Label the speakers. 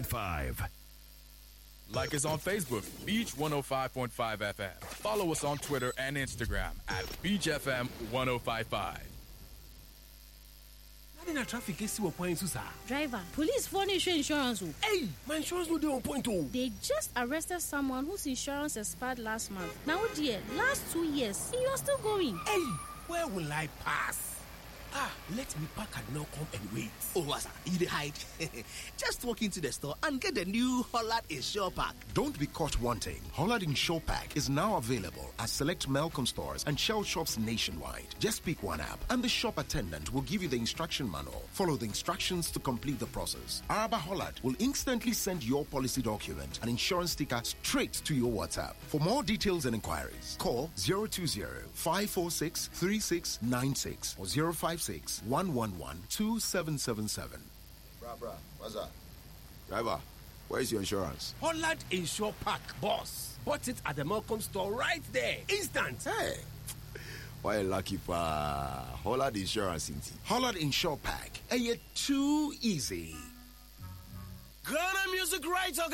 Speaker 1: 105.5.
Speaker 2: Like us on Facebook, Beach 105.5 FM. Follow us on Twitter and Instagram at Beach FM 1055.
Speaker 3: Traffic is still point to
Speaker 4: driver, police for insurance.
Speaker 3: Hey, my insurance will be on point too.
Speaker 4: They just arrested someone whose insurance expired last month. Now, dear, last 2 years, you're still going.
Speaker 3: Hey, where will I pass? Let me park and now come and wait.
Speaker 5: Oh, what's you hide? Just walk into the store and get the new Hollard Insure Pack.
Speaker 6: Don't be caught wanting. Hollard Insure Pack is now available at select Malcolm stores and Shell shops nationwide. Just pick one app and the shop attendant will give you the instruction manual. Follow the instructions to complete the process. Araba Hollard will instantly send your policy document and insurance sticker straight to your WhatsApp. For more details and inquiries, call 020-546-3696 or 056-111-2777.
Speaker 7: Bra, what's that? Driver, where's your insurance?
Speaker 3: Hollard Insure Pack, boss. Bought it at the Malcolm store right there. Instant.
Speaker 7: Hey, why lucky pa? Hollard Insurance.
Speaker 6: Hollard Insure Pack. Too easy.
Speaker 3: Ghana Music Rights